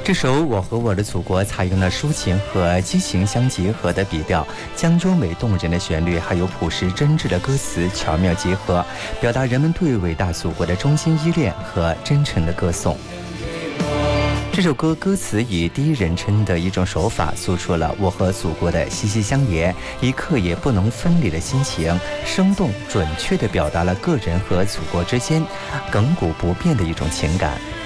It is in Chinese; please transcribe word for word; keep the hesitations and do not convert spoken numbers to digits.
这首《我和我的祖国》采用了抒情和激情相结合的笔调，将优美动人的旋律还有朴实真挚的歌词巧妙结合，表达人们对伟大祖国的衷心依恋和真诚的歌颂。这首歌歌词以第一人称的一种手法，诉出了我和祖国的息息相连，一刻也不能分离的心情，生动准确地表达了个人和祖国之间亘古不变的一种情感。